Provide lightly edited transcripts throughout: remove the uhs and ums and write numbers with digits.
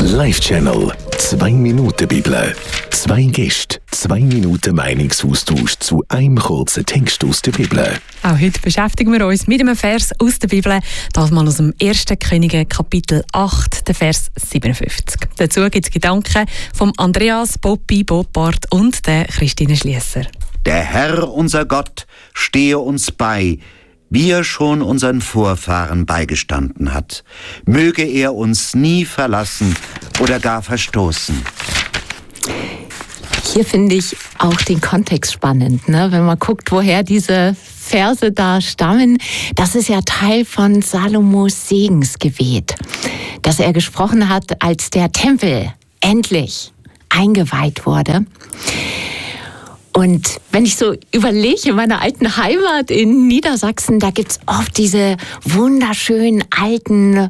Live-Channel 2 Minuten Bibel. 2 Gäste, 2 Minuten Meinungsaustausch zu einem kurzen Text aus der Bibel. Auch heute beschäftigen wir uns mit einem Vers aus der Bibel, das mal aus dem 1. Könige Kapitel 8, der Vers 57. Dazu gibt es Gedanken von Andreas Boppi Boppard und der Christine Schliesser. Der Herr, unser Gott, stehe uns bei, wie er schon unseren Vorfahren beigestanden hat. Möge er uns nie verlassen oder gar verstoßen. Hier finde ich auch den Kontext spannend, ne? Wenn man guckt, woher diese Verse da stammen. Das ist ja Teil von Salomos Segensgebet, das er gesprochen hat, als der Tempel endlich eingeweiht wurde. Und wenn ich so überlege, in meiner alten Heimat in Niedersachsen, da gibt's oft diese wunderschönen alten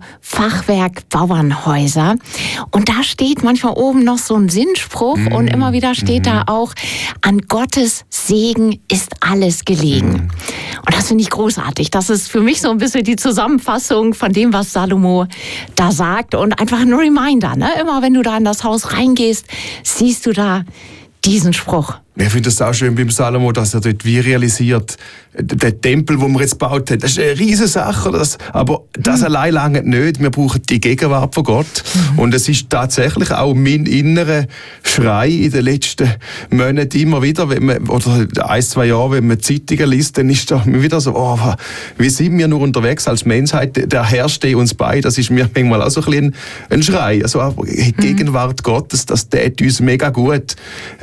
Fachwerk-Bauernhäuser. Und da steht manchmal oben noch so ein Sinnspruch und immer wieder steht da auch, an Gottes Segen ist alles gelegen. Und das finde ich großartig. Das ist für mich so ein bisschen die Zusammenfassung von dem, was Salomo da sagt. Und einfach ein Reminder, ne? Immer wenn du da in das Haus reingehst, siehst du da diesen Spruch. Ich finde es auch schön beim Salomo, dass er dort wie realisiert, der Tempel, den wir jetzt gebaut haben, das ist eine riesige Sache, aber das allein lange nicht. Wir brauchen die Gegenwart von Gott. Und es ist tatsächlich auch mein innerer Schrei in den letzten Monaten immer wieder, wenn man, oder 1-2 Jahre, wenn man Zeitungen liest, dann ist da wieder so, wie sind wir nur unterwegs als Menschheit, der Herr steht uns bei. Das ist mir manchmal auch so ein bisschen ein Schrei. Also die Gegenwart Gottes, das tät uns mega gut.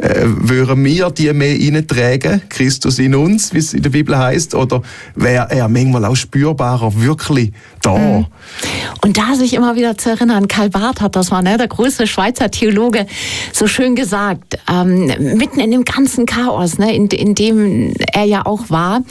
Würden wir die mehr reintragen, Christus in uns, wie es in der Bibel heißt, oder wäre er manchmal auch spürbarer wirklich da? Und da sich immer wieder zu erinnern, Karl Barth hat das mal, ne, der große Schweizer Theologe, so schön gesagt, mitten in dem ganzen Chaos, ne, in dem er ja auch war,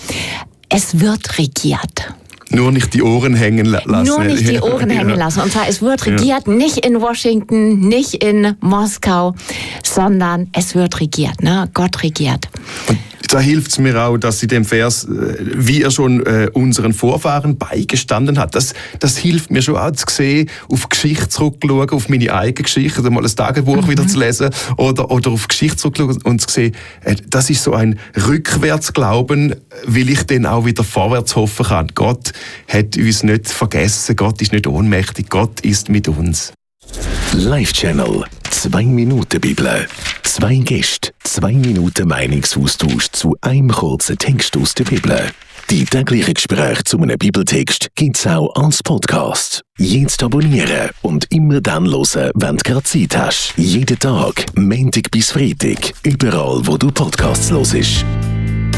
es wird regiert. Nur nicht die Ohren hängen lassen. Nur nicht die Ohren hängen lassen. Und zwar, es wird regiert, nicht in Washington, nicht in Moskau, sondern es wird regiert. Ne? Gott regiert. Und da hilft es mir auch, dass in dem Vers, wie er schon unseren Vorfahren beigestanden hat, das hilft mir schon auch zu sehen, auf Geschichte zurückzuschauen, auf meine eigene Geschichte, oder mal ein Tagebuch wieder zu lesen, oder auf Geschichte zurückzuschauen und zu sehen, das ist so ein Rückwärtsglauben, weil ich dann auch wieder vorwärts hoffen kann. Gott hat uns nicht vergessen, Gott ist nicht ohnmächtig, Gott ist mit uns. Live-Channel 2 Minuten Bibel. 2 Gäste, 2 Minuten Meinungsaustausch zu einem kurzen Text aus der Bibel. Die täglichen Gespräche zu einem Bibeltext gibt's auch als Podcast. Jetzt abonnieren und immer dann hören, wenn du gerade Zeit hast. Jeden Tag, Montag bis Freitag, überall wo du Podcasts hörst.